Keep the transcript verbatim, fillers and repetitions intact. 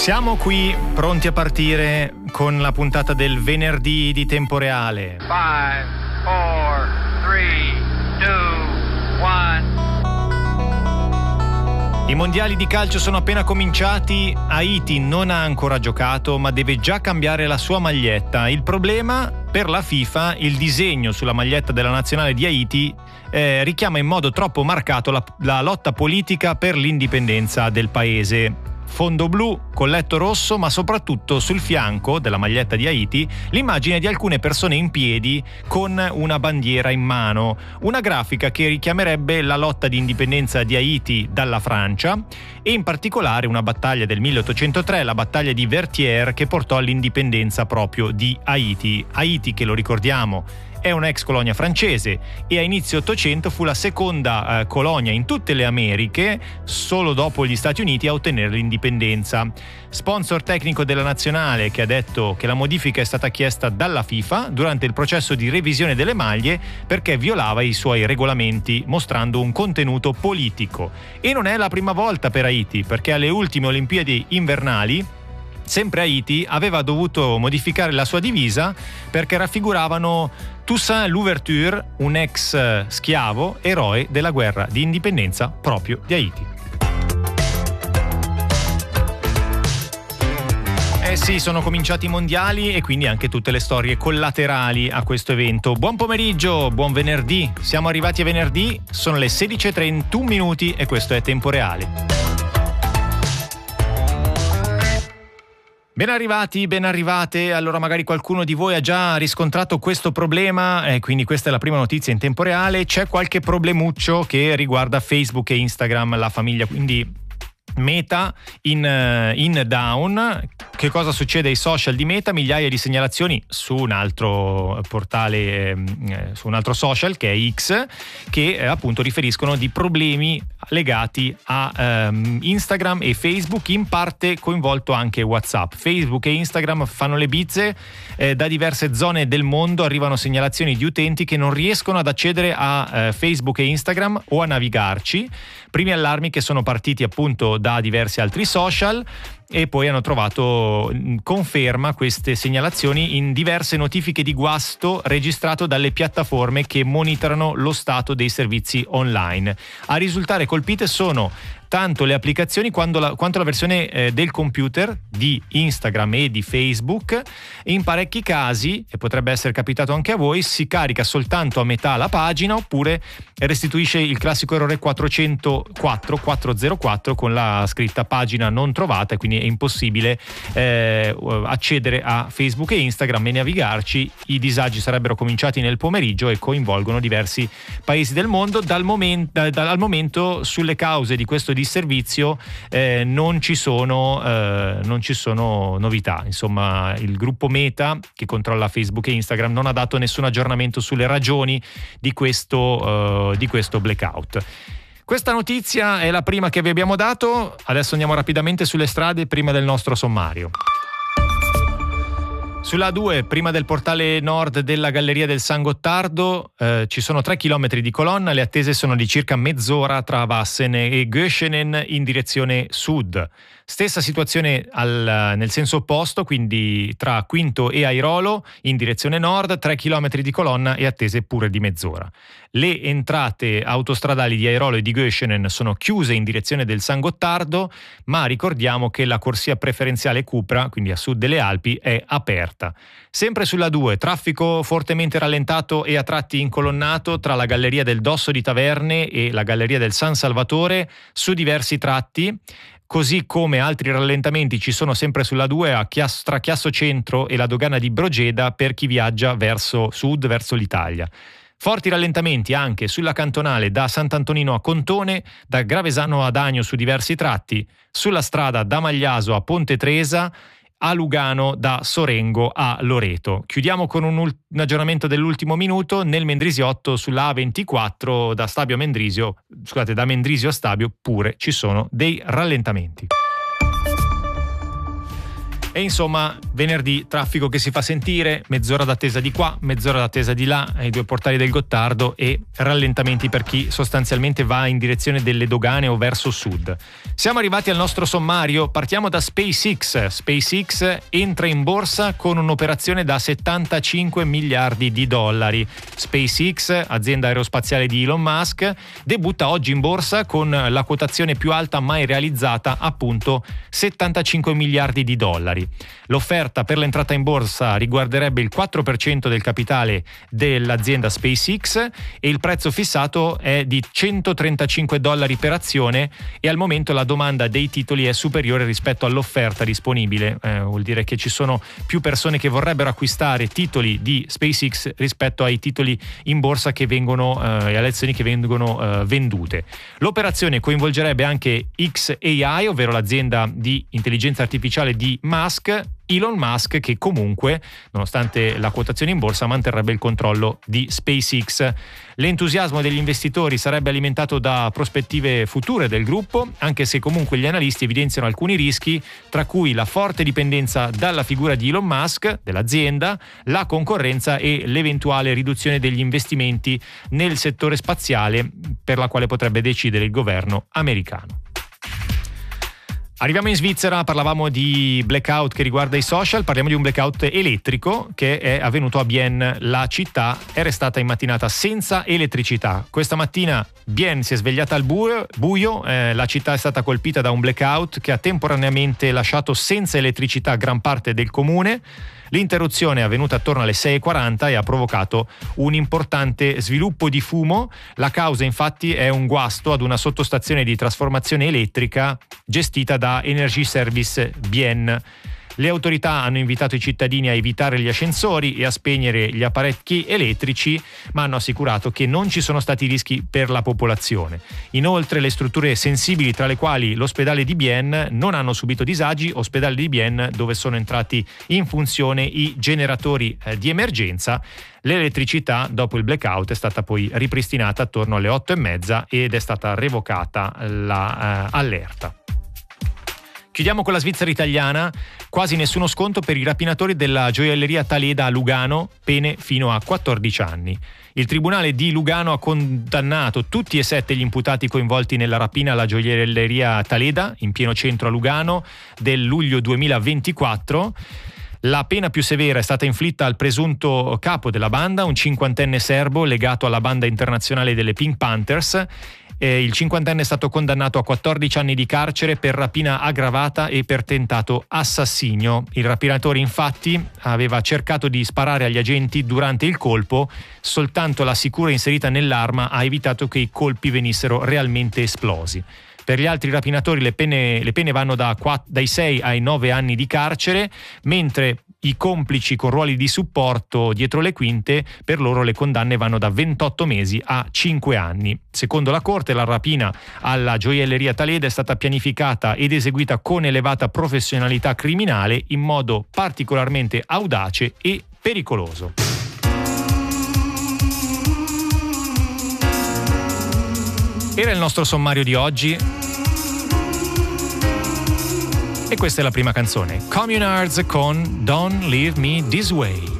Siamo qui pronti a partire con la puntata del venerdì di Tempo Reale. five, four, three, two, one. I mondiali di calcio sono appena cominciati, Haiti non ha ancora giocato ma deve già cambiare la sua maglietta. Il problema, per la FIFA, il disegno sulla maglietta della nazionale di Haiti eh, richiama in modo troppo marcato la, la lotta politica per l'indipendenza del paese. Fondo blu, colletto rosso, ma soprattutto sul fianco della maglietta di Haiti l'immagine di alcune persone in piedi con una bandiera in mano, una grafica che richiamerebbe la lotta di indipendenza di Haiti dalla Francia e in particolare una battaglia del milleottocentotre, la battaglia di Vertières, che portò all'indipendenza proprio di Haiti. Haiti, che lo ricordiamo, è un'ex colonia francese e a inizio Ottocento fu la seconda eh, colonia in tutte le Americhe, solo dopo gli Stati Uniti, a ottenere l'indipendenza. Sponsor tecnico della nazionale, che ha detto che la modifica è stata chiesta dalla FIFA durante il processo di revisione delle maglie perché violava i suoi regolamenti, mostrando un contenuto politico. E non è la prima volta per Haiti, perché alle ultime Olimpiadi invernali sempre Haiti aveva dovuto modificare la sua divisa perché raffiguravano Toussaint Louverture, un ex schiavo, eroe della guerra di indipendenza proprio di Haiti. Eh sì, sono cominciati i mondiali e quindi anche tutte le storie collaterali a questo evento. Buon pomeriggio, buon venerdì. Siamo arrivati a venerdì, sono le sedici e trentuno minuti e questo è Tempo Reale. Ben arrivati, ben arrivate. Allora magari qualcuno di voi ha già riscontrato questo problema e quindi questa è la prima notizia in tempo reale. C'è qualche problemuccio che riguarda Facebook e Instagram, la famiglia, quindi Meta in, in down. Che cosa succede ai social di Meta? Migliaia di segnalazioni su un altro portale, eh, su un altro social che è X, che eh, appunto riferiscono di problemi legati a ehm, Instagram e Facebook, in parte coinvolto anche WhatsApp. Facebook e Instagram fanno le bizze, eh, da diverse zone del mondo arrivano segnalazioni di utenti che non riescono ad accedere a eh, Facebook e Instagram o a navigarci. Primi allarmi che sono partiti appunto da diversi altri social e poi hanno trovato conferma queste segnalazioni in diverse notifiche di guasto registrato dalle piattaforme che monitorano lo stato dei servizi online. A risultare colpite sono tanto le applicazioni quanto la, quanto la versione eh, del computer di Instagram e di Facebook. In parecchi casi, e potrebbe essere capitato anche a voi, si carica soltanto a metà la pagina oppure restituisce il classico errore quattrocentoquattro quattrocentoquattro con la scritta pagina non trovata, e quindi è impossibile eh, accedere a Facebook e Instagram e navigarci. I disagi sarebbero cominciati nel pomeriggio e coinvolgono diversi paesi del mondo. Dal momento, da, al momento sulle cause di questo disservizio eh, non ci sono eh, non ci sono novità. Insomma, il gruppo Meta, che controlla Facebook e Instagram, non ha dato nessun aggiornamento sulle ragioni di questo uh, di questo blackout. Questa notizia è la prima che vi abbiamo dato. Adesso andiamo rapidamente sulle strade prima del nostro sommario. Sulla A due, prima del portale nord della Galleria del San Gottardo, eh, ci sono tre chilometri di colonna, le attese sono di circa mezz'ora tra Vassen e Göschenen in direzione sud. Stessa situazione al, nel senso opposto, quindi tra Quinto e Airolo in direzione nord, tre chilometri di colonna e attese pure di mezz'ora. Le entrate autostradali di Airolo e di Göschenen sono chiuse in direzione del San Gottardo, ma ricordiamo che la corsia preferenziale Cupra, quindi a sud delle Alpi, è aperta. Sempre sulla due, traffico fortemente rallentato e a tratti incolonnato tra la Galleria del Dosso di Taverne e la Galleria del San Salvatore su diversi tratti. Così come altri rallentamenti ci sono sempre sulla due a Chiasso, tra Chiasso Centro e la dogana di Brogeda per chi viaggia verso sud, verso l'Italia. Forti rallentamenti anche sulla cantonale da Sant'Antonino a Contone, da Gravesano ad Agno su diversi tratti, sulla strada da Magliaso a Ponte Tresa, a Lugano da Sorengo a Loreto. Chiudiamo con un, ult- un aggiornamento dell'ultimo minuto nel Mendrisiotto sulla A ventiquattro da Stabio a Mendrisio, scusate, da Mendrisio a Stabio pure ci sono dei rallentamenti. E insomma, venerdì traffico che si fa sentire, mezz'ora d'attesa di qua, mezz'ora d'attesa di là, ai due portali del Gottardo, e rallentamenti per chi sostanzialmente va in direzione delle dogane o verso sud. Siamo arrivati al nostro sommario, partiamo da SpaceX. SpaceX entra in borsa con un'operazione da settantacinque miliardi di dollari. SpaceX, azienda aerospaziale di Elon Musk, debutta oggi in borsa con la quotazione più alta mai realizzata, appunto settantacinque miliardi di dollari. L'offerta per l'entrata in borsa riguarderebbe il quattro per cento del capitale dell'azienda SpaceX e il prezzo fissato è di centotrentacinque dollari per azione, e al momento la domanda dei titoli è superiore rispetto all'offerta disponibile. Eh, vuol dire che ci sono più persone che vorrebbero acquistare titoli di SpaceX rispetto ai titoli in borsa che vengono eh, e alle azioni che vengono eh, vendute. L'operazione coinvolgerebbe anche X A I, ovvero l'azienda di intelligenza artificiale di Musk, Elon Musk, che comunque, nonostante la quotazione in borsa, manterrebbe il controllo di SpaceX. L'entusiasmo degli investitori sarebbe alimentato da prospettive future del gruppo, anche se comunque gli analisti evidenziano alcuni rischi, tra cui la forte dipendenza dalla figura di Elon Musk, dell'azienda, la concorrenza e l'eventuale riduzione degli investimenti nel settore spaziale, per la quale potrebbe decidere il governo americano. Arriviamo in Svizzera, parlavamo di blackout che riguarda i social, parliamo di un blackout elettrico che è avvenuto a Bienne. La città è restata in mattinata senza elettricità. Questa mattina Bienne si è svegliata al buio, buio eh, la città è stata colpita da un blackout che ha temporaneamente lasciato senza elettricità gran parte del comune. L'interruzione è avvenuta attorno alle sei e quaranta e ha provocato un importante sviluppo di fumo. La causa infatti è un guasto ad una sottostazione di trasformazione elettrica gestita da Energy Service Bienne. Le autorità hanno invitato i cittadini a evitare gli ascensori e a spegnere gli apparecchi elettrici, ma hanno assicurato che non ci sono stati rischi per la popolazione. Inoltre le strutture sensibili, tra le quali l'ospedale di Bienne, non hanno subito disagi. Ospedale di Bienne dove sono entrati in funzione i generatori eh, di emergenza. L'elettricità dopo il blackout è stata poi ripristinata attorno alle otto e mezza ed è stata revocata l'allerta. Eh, Chiudiamo con la Svizzera italiana. Quasi nessuno sconto per i rapinatori della gioielleria Taleda a Lugano, pene fino a quattordici anni. Il tribunale di Lugano ha condannato tutti e sette gli imputati coinvolti nella rapina alla gioielleria Taleda, in pieno centro a Lugano, del luglio duemilaventiquattro. La pena più severa è stata inflitta al presunto capo della banda, un cinquantenne serbo legato alla banda internazionale delle Pink Panthers. Eh, il cinquantenne è stato condannato a quattordici anni di carcere per rapina aggravata e per tentato assassinio. Il rapinatore infatti aveva cercato di sparare agli agenti durante il colpo, soltanto la sicura inserita nell'arma ha evitato che i colpi venissero realmente esplosi. Per gli altri rapinatori le pene, le pene vanno da quattro, dai sei ai nove anni di carcere, mentre i complici con ruoli di supporto dietro le quinte, per loro le condanne vanno da ventotto mesi a cinque anni. Secondo la Corte, la rapina alla gioielleria Taleda è stata pianificata ed eseguita con elevata professionalità criminale in modo particolarmente audace e pericoloso. Era il nostro sommario di oggi. E questa è la prima canzone, Communards con Don't Leave Me This Way.